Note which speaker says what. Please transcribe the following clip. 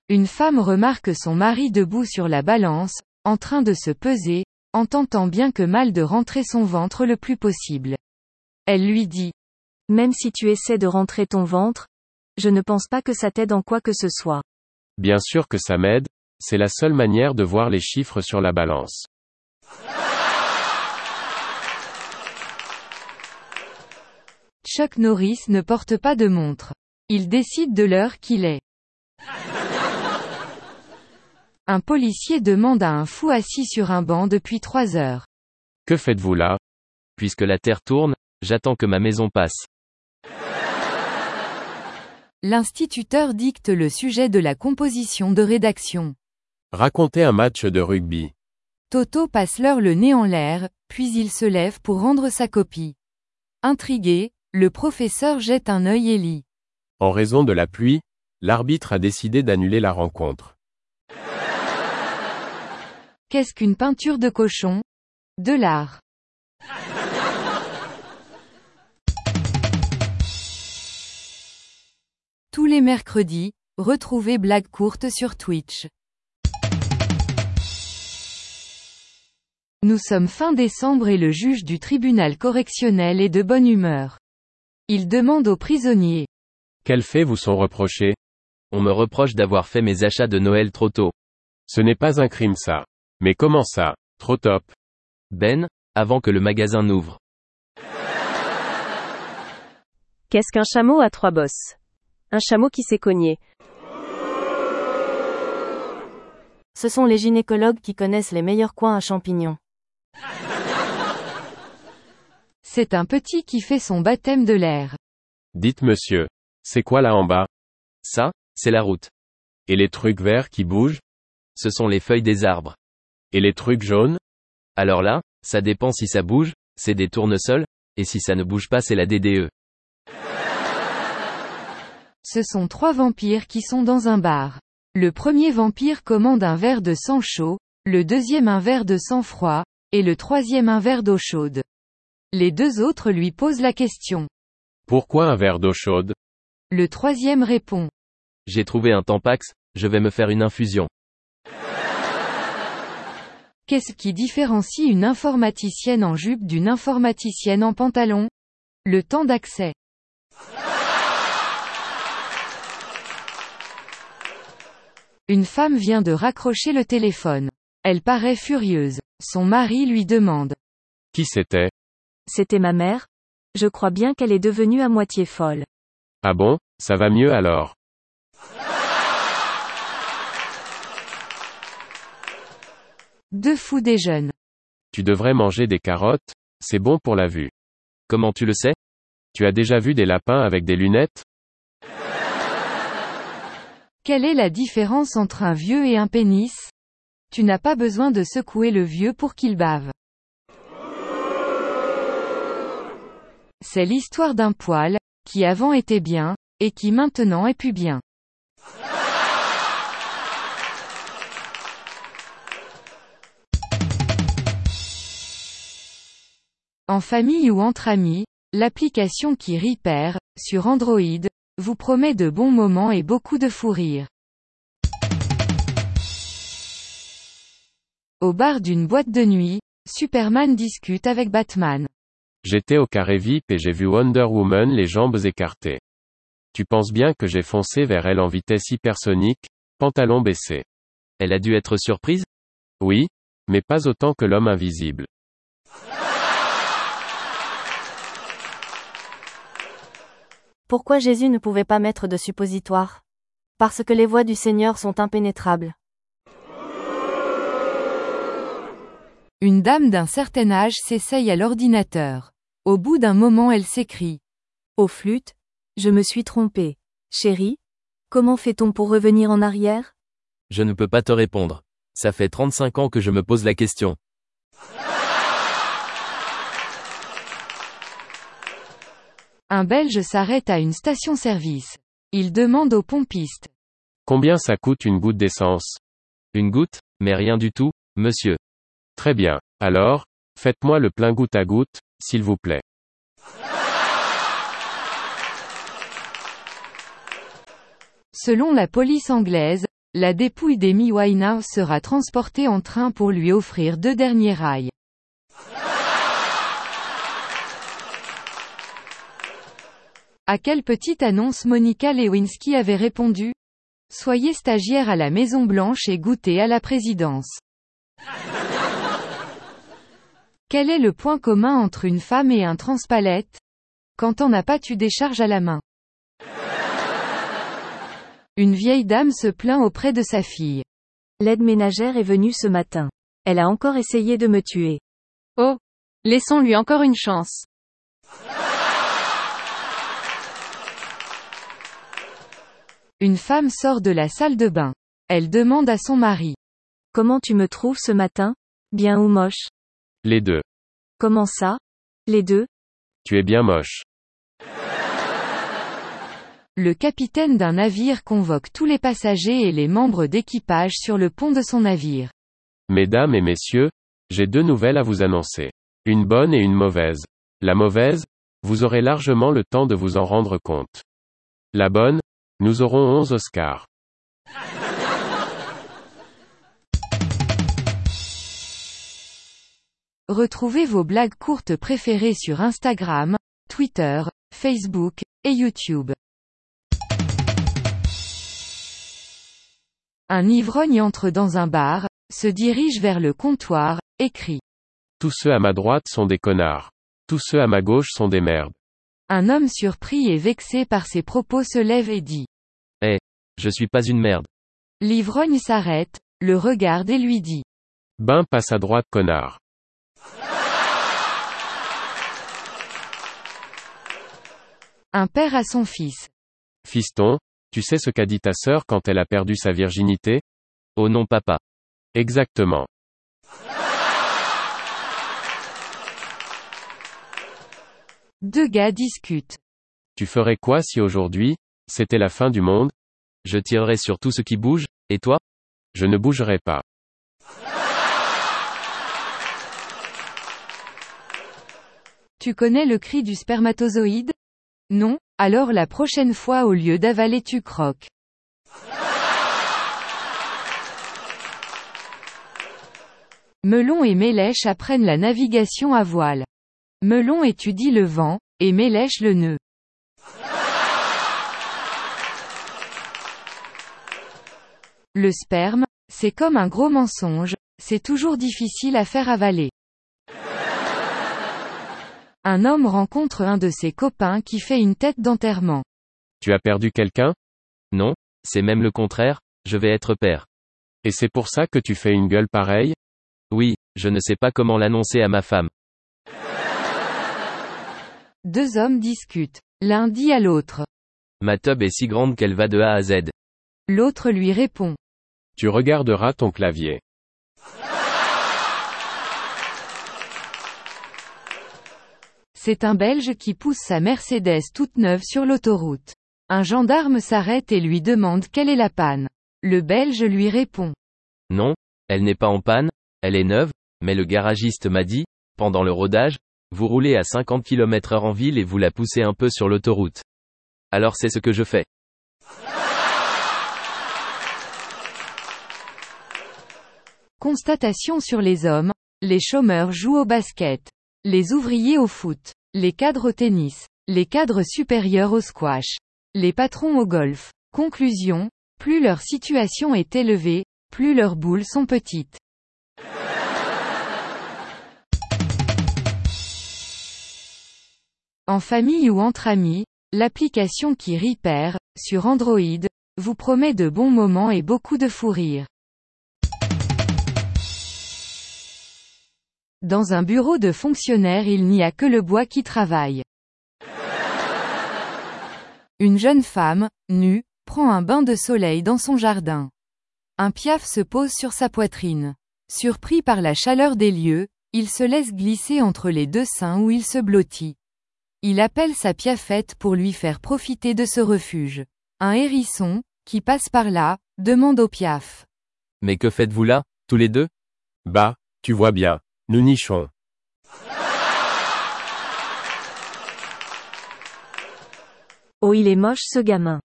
Speaker 1: Une femme remarque son mari debout sur la balance, en train de se peser, en tentant bien que mal de rentrer son ventre le plus possible. Elle lui dit.
Speaker 2: Même si tu essaies de rentrer ton ventre, je ne pense pas que ça t'aide en quoi que ce soit.
Speaker 3: Bien sûr que ça m'aide, c'est la seule manière de voir les chiffres sur la balance.
Speaker 1: Chuck Norris ne porte pas de montre. Il décide de l'heure qu'il est. Un policier demande à un fou assis sur un banc depuis 3 heures.
Speaker 3: Que faites-vous là?
Speaker 4: Puisque la Terre tourne, j'attends que ma maison passe.
Speaker 1: L'instituteur dicte le sujet de la composition de rédaction.
Speaker 3: Racontez un match de rugby.
Speaker 1: Toto passe l'heure le nez en l'air, puis il se lève pour rendre sa copie. Intrigué, le professeur jette un œil et lit.
Speaker 3: En raison de la pluie, l'arbitre a décidé d'annuler la rencontre.
Speaker 1: Qu'est-ce qu'une peinture de cochon? De l'art. Tous les mercredis, retrouvez Blague courte sur Twitch. Nous sommes fin décembre et le juge du tribunal correctionnel est de bonne humeur. Il demande aux prisonniers.
Speaker 3: Quels faits vous sont reprochés?
Speaker 4: On me reproche d'avoir fait mes achats de Noël trop tôt.
Speaker 3: Ce n'est pas un crime ça. Mais comment ça, trop top?
Speaker 4: Ben, avant que le magasin n'ouvre.
Speaker 2: Qu'est-ce qu'un chameau à 3 bosses? Un chameau qui s'est cogné. Ce sont les gynécologues qui connaissent les meilleurs coins à champignons.
Speaker 1: C'est un petit qui fait son baptême de l'air.
Speaker 3: Dites monsieur, c'est quoi là en bas?
Speaker 4: Ça, c'est la route.
Speaker 3: Et les trucs verts qui bougent?
Speaker 4: Ce sont les feuilles des arbres.
Speaker 3: Et les trucs jaunes?
Speaker 4: Alors là, ça dépend si ça bouge, c'est des tournesols, et si ça ne bouge pas c'est la DDE.
Speaker 1: Ce sont 3 vampires qui sont dans un bar. Le premier vampire commande un verre de sang chaud, le deuxième un verre de sang froid, et le troisième un verre d'eau chaude. Les 2 autres lui posent la question.
Speaker 3: Pourquoi un verre d'eau chaude?
Speaker 1: Le troisième répond.
Speaker 4: J'ai trouvé un Tampax, je vais me faire une infusion.
Speaker 1: Qu'est-ce qui différencie une informaticienne en jupe d'une informaticienne en pantalon? Le temps d'accès. Une femme vient de raccrocher le téléphone. Elle paraît furieuse. Son mari lui demande.
Speaker 3: Qui c'était?
Speaker 2: C'était ma mère. Je crois bien qu'elle est devenue à moitié folle.
Speaker 3: Ah bon, ça va mieux alors.
Speaker 1: Deux fous déjeunent.
Speaker 3: Tu devrais manger des carottes, c'est bon pour la vue.
Speaker 4: Comment tu le sais?
Speaker 3: Tu as déjà vu des lapins avec des lunettes?
Speaker 1: Quelle est la différence entre un vieux et un pénis? Tu n'as pas besoin de secouer le vieux pour qu'il bave. C'est l'histoire d'un poil, qui avant était bien, et qui maintenant est plus bien. En famille ou entre amis, l'application qui rit perd, sur Android, vous promet de bons moments et beaucoup de fou rire. Au bar d'une boîte de nuit, Superman discute avec Batman.
Speaker 3: J'étais au carré VIP et j'ai vu Wonder Woman les jambes écartées. Tu penses bien que j'ai foncé vers elle en vitesse hypersonique, pantalon baissé.
Speaker 4: Elle a dû être surprise?
Speaker 3: Oui, mais pas autant que l'homme invisible.
Speaker 2: Pourquoi Jésus ne pouvait pas mettre de suppositoire? Parce que les voies du Seigneur sont impénétrables.
Speaker 1: Une dame d'un certain âge s'essaye à l'ordinateur. Au bout d'un moment elle s'écrie.
Speaker 2: Ô flûte, je me suis trompée. Chérie, comment fait-on pour revenir en arrière?
Speaker 4: Je ne peux pas te répondre. Ça fait 35 ans que je me pose la question.
Speaker 1: Un Belge s'arrête à une station-service. Il demande au pompiste.
Speaker 3: Combien ça coûte une goutte d'essence?
Speaker 4: Une goutte, mais rien du tout, monsieur.
Speaker 3: Très bien. Alors, faites-moi le plein goutte à goutte, s'il vous plaît.
Speaker 1: Selon la police anglaise, la dépouille d'Amy Winehouse sera transportée en train pour lui offrir 2 derniers rails. À quelle petite annonce Monica Lewinsky avait répondu ? Soyez stagiaire à la Maison Blanche et goûtez à la présidence. Quel est le point commun entre une femme et un transpalette ? Quand t'en as pas tu décharges à la main. Une vieille dame se plaint auprès de sa fille.
Speaker 2: L'aide ménagère est venue ce matin. Elle a encore essayé de me tuer.
Speaker 1: Oh, laissons-lui encore une chance. Une femme sort de la salle de bain. Elle demande à son mari.
Speaker 2: Comment tu me trouves ce matin ? Bien ou moche ?
Speaker 3: Les deux.
Speaker 2: Comment ça ? Les deux ?
Speaker 3: Tu es bien moche.
Speaker 1: Le capitaine d'un navire convoque tous les passagers et les membres d'équipage sur le pont de son navire.
Speaker 3: Mesdames et messieurs, j'ai 2 nouvelles à vous annoncer. Une bonne et une mauvaise. La mauvaise, vous aurez largement le temps de vous en rendre compte. La bonne, nous aurons 11 Oscars.
Speaker 1: Retrouvez vos blagues courtes préférées sur Instagram, Twitter, Facebook, et YouTube. Un ivrogne entre dans un bar, se dirige vers le comptoir, et crie.
Speaker 3: Tous ceux à ma droite sont des connards. Tous ceux à ma gauche sont des merdes.
Speaker 1: Un homme surpris et vexé par ses propos se lève et dit.
Speaker 4: Je suis pas une merde.
Speaker 1: L'ivrogne s'arrête, le regarde et lui dit.
Speaker 3: Ben passe à droite connard.
Speaker 1: Un père à son fils.
Speaker 3: Fiston, tu sais ce qu'a dit ta sœur quand elle a perdu sa virginité ?
Speaker 4: Oh non papa.
Speaker 3: Exactement.
Speaker 1: Deux gars discutent.
Speaker 3: Tu ferais quoi si aujourd'hui, c'était la fin du monde ?
Speaker 4: Je tirerai sur tout ce qui bouge, et toi ?
Speaker 3: Je ne bougerai pas.
Speaker 1: Tu connais le cri du spermatozoïde ? Non, alors la prochaine fois au lieu d'avaler tu croques. Melon et Mélèche apprennent la navigation à voile. Melon étudie le vent, et Mélèche le nœud. Le sperme, c'est comme un gros mensonge, c'est toujours difficile à faire avaler. Un homme rencontre un de ses copains qui fait une tête d'enterrement.
Speaker 3: Tu as perdu quelqu'un ?
Speaker 4: Non, c'est même le contraire, je vais être père.
Speaker 3: Et c'est pour ça que tu fais une gueule pareille ?
Speaker 4: Oui, je ne sais pas comment l'annoncer à ma femme.
Speaker 1: Deux hommes discutent. L'un dit à l'autre.
Speaker 4: Ma tub est si grande qu'elle va de A à Z.
Speaker 1: L'autre lui répond.
Speaker 3: Tu regarderas ton clavier.
Speaker 1: C'est un Belge qui pousse sa Mercedes toute neuve sur l'autoroute. Un gendarme s'arrête et lui demande quelle est la panne. Le Belge lui répond.
Speaker 4: Non, elle n'est pas en panne, elle est neuve, mais le garagiste m'a dit, pendant le rodage, vous roulez à 50 km/h en ville et vous la poussez un peu sur l'autoroute. Alors c'est ce que je fais.
Speaker 1: Constatation sur les hommes. Les chômeurs jouent au basket. Les ouvriers au foot. Les cadres au tennis. Les cadres supérieurs au squash. Les patrons au golf. Conclusion. Plus leur situation est élevée, plus leurs boules sont petites. En famille ou entre amis, l'application qui Repair, sur Android, vous promet de bons moments et beaucoup de fou rire. Dans un bureau de fonctionnaire il n'y a que le bois qui travaille. Une jeune femme, nue, prend un bain de soleil dans son jardin. Un piaf se pose sur sa poitrine. Surpris par la chaleur des lieux, il se laisse glisser entre les deux seins où il se blottit. Il appelle sa piafette pour lui faire profiter de ce refuge. Un hérisson, qui passe par là, demande au piaf.
Speaker 4: Mais que faites-vous là, tous les deux ?
Speaker 3: Bah, tu vois bien, nous nichons.
Speaker 2: Oh il est moche ce gamin.